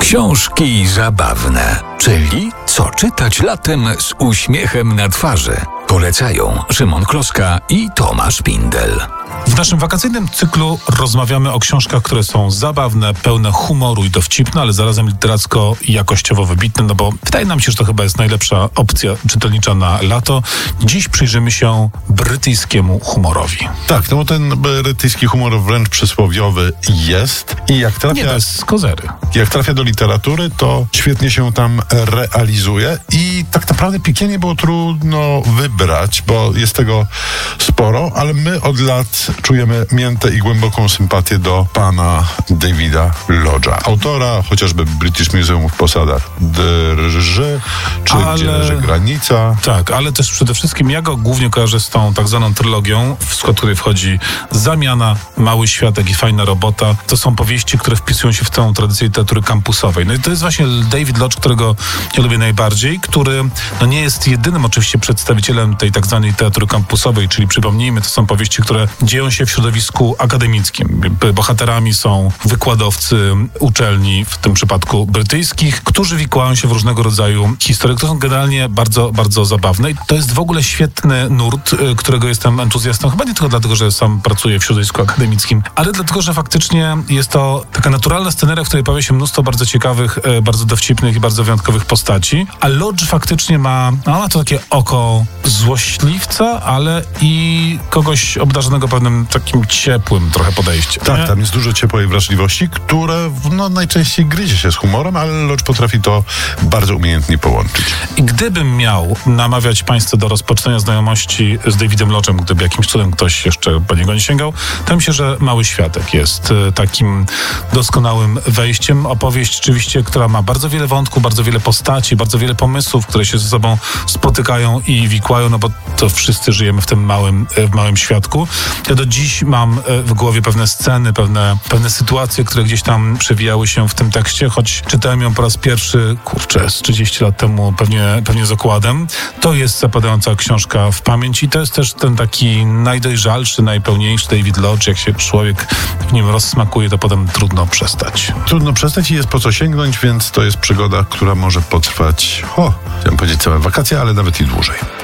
Książki zabawne, czyli co czytać latem z uśmiechem na twarzy. Polecają Szymon Kloska i Tomasz Pindel. W naszym wakacyjnym cyklu rozmawiamy o książkach, które są zabawne, pełne humoru i dowcipne, ale zarazem literacko i jakościowo wybitne, no bo wydaje nam się, że to chyba jest najlepsza opcja czytelnicza na lato. Dziś przyjrzymy się brytyjskiemu humorowi. Tak, no bo ten brytyjski humor wręcz przysłowiowy jest i jak trafia... Nie, to jest z kozery. Jak trafia do literatury, to świetnie się tam realizuje i tak naprawdę piekielnie było trudno wybrać, bo jest tego sporo, ale my od lat czujemy miętę i głęboką sympatię do pana Davida Lodge'a, autora chociażby British Museum w Posadach drży, czy Gdzie leży granica. Tak, ale też przede wszystkim ja go głównie kojarzę z tą tak zwaną trylogią, w skład której wchodzi Zamiana, Mały Światek i Fajna Robota. To są powieści, które wpisują się w tę tradycję literatury kampusowej. No i to jest właśnie David Lodge, którego ja lubię najbardziej, który nie jest jedynym oczywiście przedstawicielem tej tak zwanej literatury kampusowej, czyli przypomnijmy, to są powieści, które dzieją się w środowisku akademickim. Bohaterami są wykładowcy uczelni, w tym przypadku brytyjskich, którzy wikłają się w różnego rodzaju historie, które są generalnie bardzo, bardzo zabawne. I to jest w ogóle świetny nurt, którego jestem entuzjastą. Chyba nie tylko dlatego, że sam pracuję w środowisku akademickim, ale dlatego, że faktycznie jest to taka naturalna sceneria, w której pojawia się mnóstwo bardzo ciekawych, bardzo dowcipnych i bardzo wyjątkowych postaci. A Lodge faktycznie ma to takie oko złośliwca, ale i kogoś obdarzonego pewnym takim ciepłym trochę podejściem. Tak, tam jest dużo ciepłej wrażliwości, które najczęściej gryzie się z humorem, ale Lodge potrafi to bardzo umiejętnie połączyć. I gdybym miał namawiać państwa do rozpoczynania znajomości z Davidem Lodge'em, gdyby jakimś cudem ktoś jeszcze po niego nie sięgał, to myślę, że Mały Światek jest takim doskonałym wejściem. Opowieść oczywiście, która ma bardzo wiele wątków, bardzo wiele postaci, bardzo wiele pomysłów, które się ze sobą spotykają i wikłają, no bo to wszyscy żyjemy w tym małym światku. Ja do dziś mam w głowie pewne sceny, pewne sytuacje, które gdzieś tam przewijały się w tym tekście, choć czytałem ją po raz pierwszy, z 30 lat temu, pewnie z okładem. To jest zapadająca książka w pamięć i to jest też ten taki najdojrzalszy, najpełniejszy David Lodge. Jak się człowiek w nim rozsmakuje, to potem trudno przestać. Trudno przestać i jest po co sięgnąć, więc to jest przygoda, która może potrwać, chciałem powiedzieć całe wakacje, ale nawet i dłużej.